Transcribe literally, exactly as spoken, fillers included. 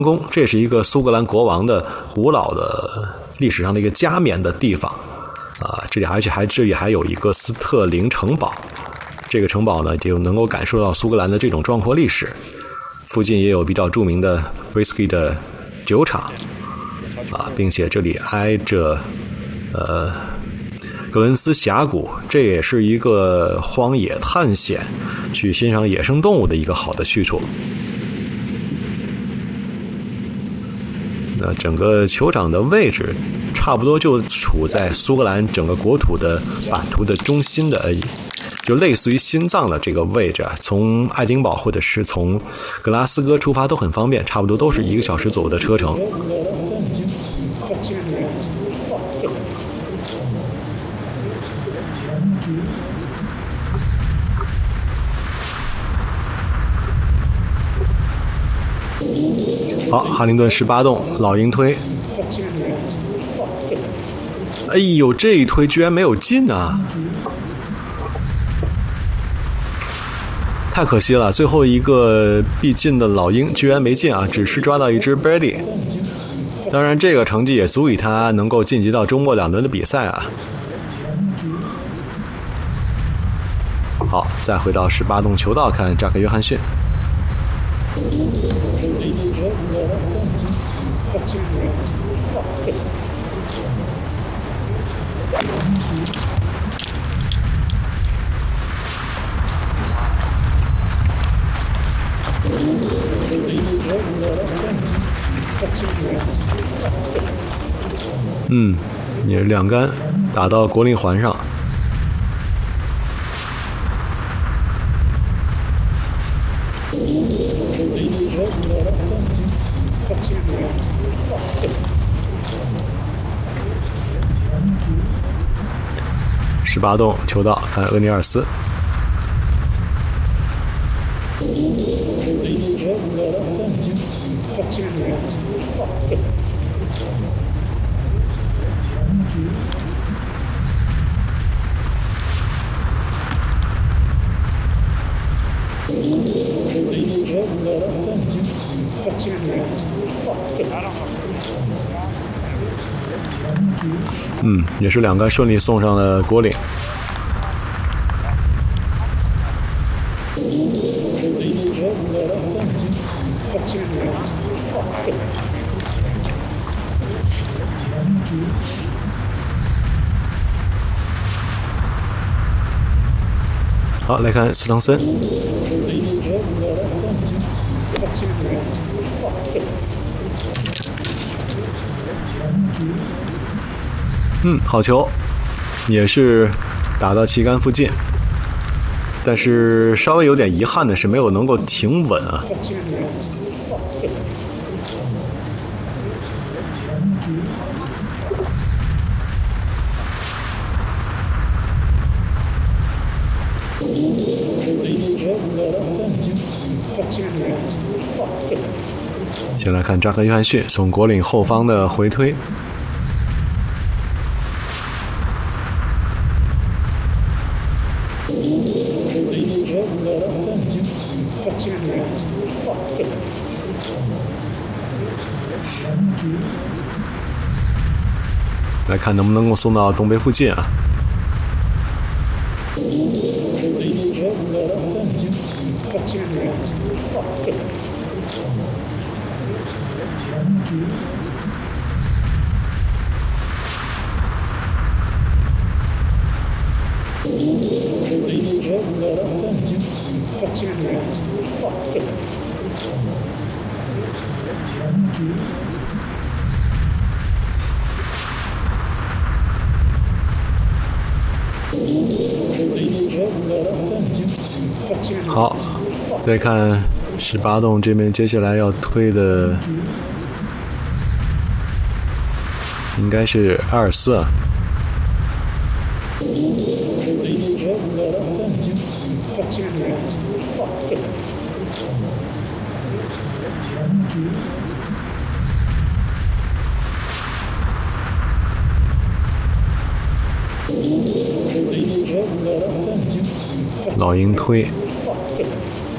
宫，这是一个苏格兰国王的古老的历史上的一个加冕的地方啊。这里而且还这里还有一个斯特林城堡，这个城堡呢就能够感受到苏格兰的这种壮阔历史。附近也有比较著名的 whisky 的酒厂啊，并且这里挨着呃格伦斯峡谷，这也是一个荒野探险去欣赏野生动物的一个好的去处。那整个球场的位置差不多就处在苏格兰整个国土的版图的中心的而已，就类似于心脏的这个位置啊，从爱丁堡或者是从格拉斯哥出发都很方便，差不多都是一个小时左右的车程。好，哈灵顿十八洞老鹰推，哎呦，这一推居然没有进啊！太可惜了，最后一个必进的老鹰居然没进啊，只是抓到一只 birdie。当然，这个成绩也足以他能够晋级到周末两轮的比赛啊。好，再回到十八洞球道看扎克约翰逊。嗯，也是两杆打到国令环上。十八洞球道看厄尼尔斯。嗯，也是两个顺利送上了果岭。好，来看斯滕森。嗯，好球，也是打到旗杆附近，但是稍微有点遗憾的是没有能够停稳啊。先来看扎克约翰逊从果岭后方的回推。来看能不能够送到东北附近啊。好，再看十八洞这边接下来要推的应该是阿尔斯啊。老鹰推。